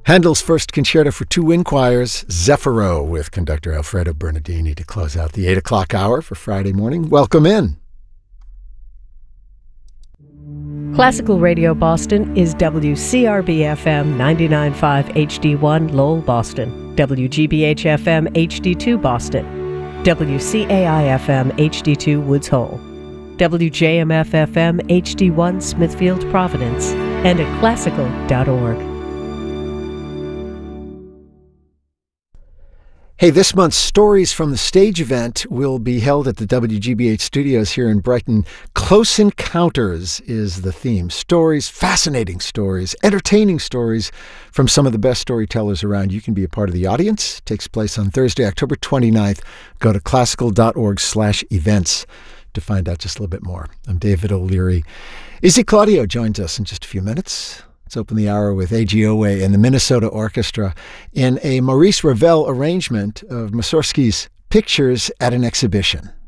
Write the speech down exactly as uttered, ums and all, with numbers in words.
Handel's first concerto for two wind choirs, Zeffiro, with conductor Alfredo Bernardini to close out the eight o'clock hour for Friday morning. Welcome in. Classical Radio Boston is W C R B F M ninety-nine point five H D one Lowell, Boston, W G B H F M H D two Boston, W C A I F M H D two Woods Hole, W J M F F M H D one Smithfield, Providence, and at classical dot org. Hey, this month's Stories from the Stage event will be held at the W G B H studios here in Brighton. Close Encounters is the theme. Stories, fascinating stories, entertaining stories from some of the best storytellers around. You can be a part of the audience. It takes place on Thursday, October twenty-ninth. Go to classical dot org slash events to find out just a little bit more. I'm David O'Leary. Izzy Claudio joins us in just a few minutes. Let's open the hour with A G Owe and the Minnesota Orchestra in a Maurice Ravel arrangement of Mussorgsky's Pictures at an Exhibition.